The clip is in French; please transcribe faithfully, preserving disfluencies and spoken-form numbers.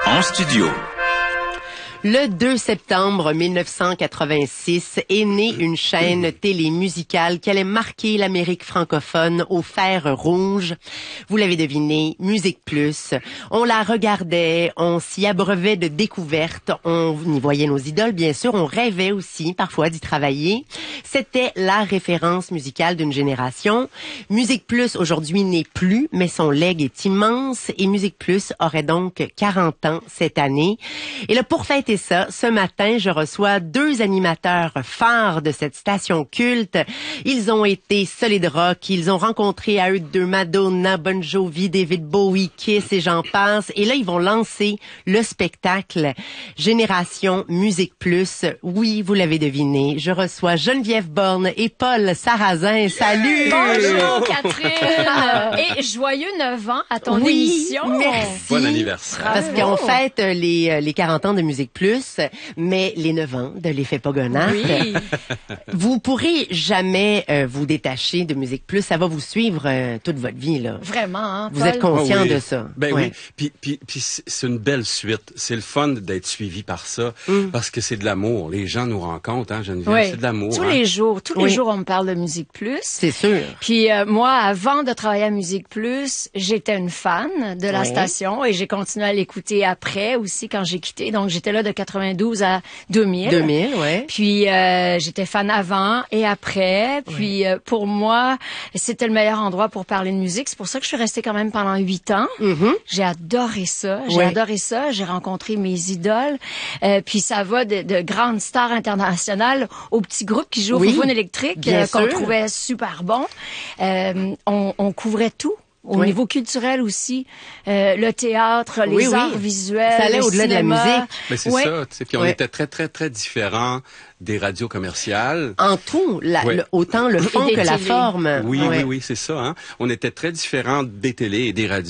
En studio. Le deux septembre mille neuf cent quatre-vingt-six est née une chaîne télémusicale qui allait marquer l'Amérique francophone au fer rouge. Vous l'avez deviné, Musique Plus. On la regardait, on s'y abreuvait de découvertes, on y voyait nos idoles, bien sûr, on rêvait aussi parfois d'y travailler. C'était la référence musicale d'une génération. Musique Plus aujourd'hui n'est plus, mais son legs est immense et Musique Plus aurait donc quarante ans cette année. Et là, pour fêter ça, ce matin, je reçois deux animateurs phares de cette station culte. Ils ont été Solid Rock, ils ont rencontré à eux deux Madonna, Bon Jovi, David Bowie, Kiss et j'en passe. Et là, ils vont lancer le spectacle Génération Musique Plus. Oui, vous l'avez deviné, je reçois Geneviève Borne et Paul Sarrazin. Salut! Bonjour Catherine! Et joyeux neuf ans à ton oui, émission. Merci. Bon anniversaire. Parce qu'on fête les, les quarante ans de Musique Plus, mais les neuf ans de l'effet Pogonac. Oui. Vous pourrez jamais euh, vous détacher de Musique Plus. Ça va vous suivre euh, toute votre vie, là. Vraiment, hein, Vous Paul? êtes conscient Ah oui. de ça. Ben ouais. oui. Puis, puis, puis c'est une belle suite. C'est le fun d'être suivi par ça Mm. parce que c'est de l'amour. Les gens nous rencontrent, hein, Geneviève. Oui. C'est de l'amour. Tous hein. les jours, tous Oui. les jours, on me parle de Musique Plus. C'est sûr. Puis euh, moi, avant de travailler à Musique Plus, j'étais une fan de la Ouais. station et j'ai continué à l'écouter après aussi quand j'ai quitté. Donc j'étais là de quatre-vingt-douze à deux mille. deux mille, ouais. Puis euh, j'étais fan avant et après. Puis euh, pour moi, c'était le meilleur endroit pour parler de musique. C'est pour ça que je suis restée quand même pendant huit ans. Mhm. J'ai adoré ça. J'ai Ouais. adoré ça. J'ai rencontré mes idoles. Euh, puis ça va de, de grandes stars internationales aux petits groupes qui jouent Oui, au Foufoune électrique bien euh, qu'on sûr. trouvait super bon. Euh, on, on couvrait tout. Au Oui. niveau culturel aussi, euh, le théâtre, les Oui, oui. arts visuels, Ça allait le au-delà de la cinéma. musique. Mais c'est Ouais. ça. Tu sais, puis on Ouais. était très, très, très différents des radios commerciales. En tout, la, Ouais. le- autant le fond des que la télés. forme. Oui, Ouais. oui, oui, c'est ça. Hein. On était très différents des télés et des radios.